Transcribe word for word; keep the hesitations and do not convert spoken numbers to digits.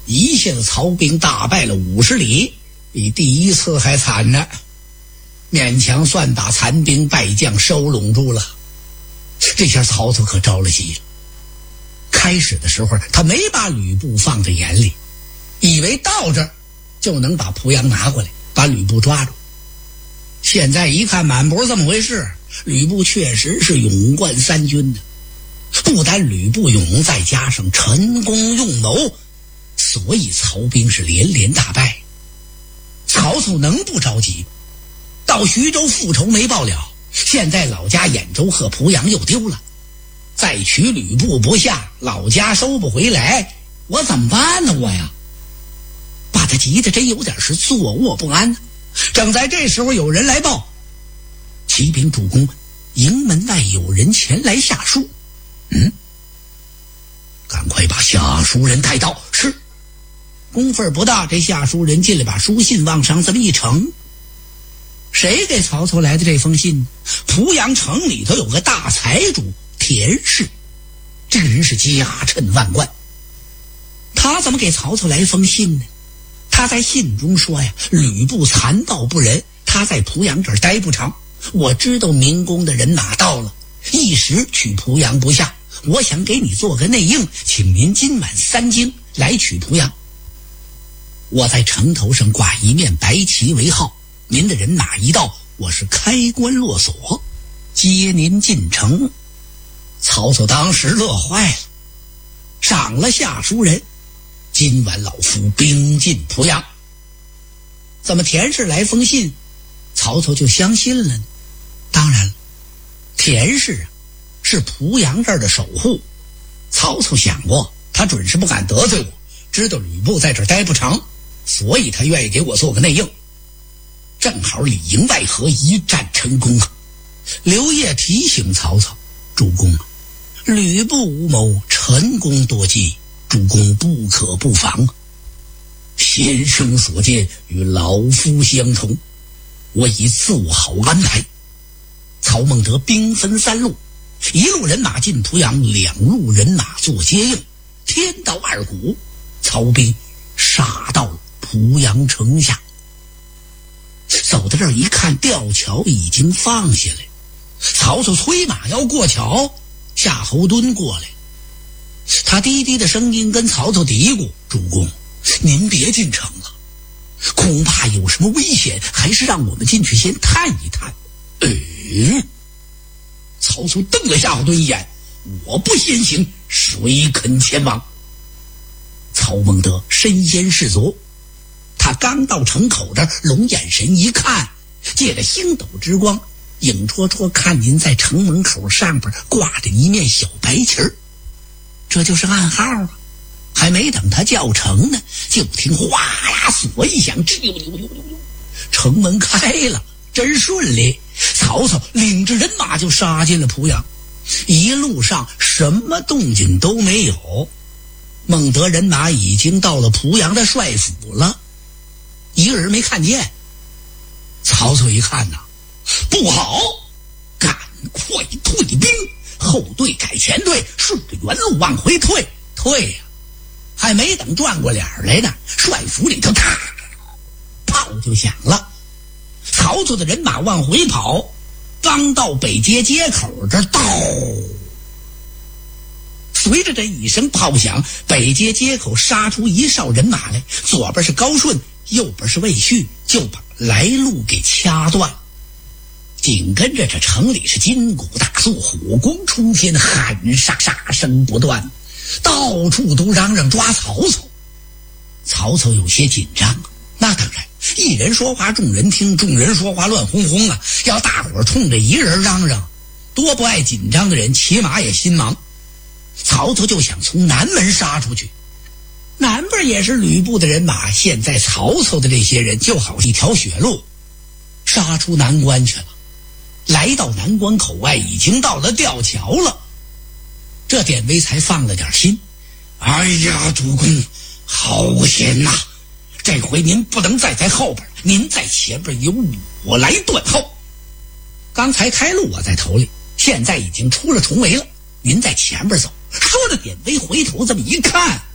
一下子曹兵大败了五十里，比第一次还惨呢，勉强算把残兵败将收拢住了。这下曹操可着了急了。开始的时候他没把吕布放在眼里，以为到这儿就能把濮阳拿过来，把吕布抓住。现在一看满不是这么回事，吕布确实是勇冠三军的，不单吕布勇，再加上陈宫用谋，所以曹兵是连连大败。曹操能不着急？到徐州复仇没报了，现在老家兖州和濮阳又丢了，再取吕布不下，老家收不回来，我怎么办呢？我呀，把他急得真有点是坐卧不安。正在这时候，有人来报，启禀主公，营门外有人前来下书。嗯，赶快把下书人带到。是。功夫不大，这下书人进来，把书信往上这么一呈。谁给曹操来的这封信呢？濮阳城里头有个大财主田氏，这个人是家趁万贯。他怎么给曹操来封信呢？他在信中说呀，吕布残暴不仁，他在濮阳这儿待不长，我知道明公的人马到了，一时取濮阳不下，我想给你做个内应，请您今晚三更来取濮阳。我在城头上挂一面白旗为号，您的人马一到，我是开关落锁，接您进城。曹操当时乐坏了，赏了下书人，今晚老夫兵进濮阳。怎么田氏来封信，曹操就相信了呢？当然了，田氏啊是濮阳这儿的守护，曹操想过他准是不敢得罪我，知道吕布在这儿待不长，所以他愿意给我做个内应。正好里应外合，一战成功啊！刘烨提醒曹操，主公啊，吕布无谋，陈宫多计，主公不可不防啊。先生所见与老夫相同，我已做好安排。曹孟德兵分三路，一路人马进濮阳，两路人马做接应，天到二鼓，曹兵杀到濮阳城下。走到这儿一看，吊桥已经放下来，曹操催马要过桥，夏侯惇过来，他低低的声音跟曹操嘀咕，主公您别进城了，恐怕有什么危险，还是让我们进去先探一探。嗯，曹操瞪了夏侯惇一眼，我不先行，谁肯前往？曹孟德身先士卒，他刚到城口这儿，龙眼神一看，借着星斗之光，影绰绰看您在城门口上边挂着一面小白旗儿，这就是暗号啊！还没等他叫成呢，就听哗啦锁一响，吱溜溜溜溜溜，城门开了，真顺利。曹操领着人马就杀进了濮阳，一路上什么动静都没有。孟德人马已经到了濮阳的帅府了，一个人没看见。曹操一看呐，不好，赶快退兵，后队改前队，顺着原路往回退。退呀、啊，还没等转过脸来呢，帅府里头啪炮就响了。曹操的人马往回跑，刚到北街街口这儿，到随着这一声炮响，北街街口杀出一哨人马来，左边是高顺，右边是魏续，就把来路给掐断。紧跟着这城里是金鼓大作，火光冲天，喊杀杀声不断，到处都嚷嚷抓曹操。曹操有些紧张啊，那当然，一人说话众人听，众人说话乱哄哄啊，要大伙儿冲着一人嚷嚷，多不爱紧张的人起码也心忙。曹操就想从南门杀出去，南边也是吕布的人马，现在曹操的这些人就好一条血路，杀出南关去了。来到南关口外，已经到了吊桥了，这典韦才放了点心。哎呀，主公好险呐、啊！这回您不能再在后边，您在前边，由我来断后。刚才开路我在头里，现在已经出了重围了，您在前边走。说着，典韦回头这么一看，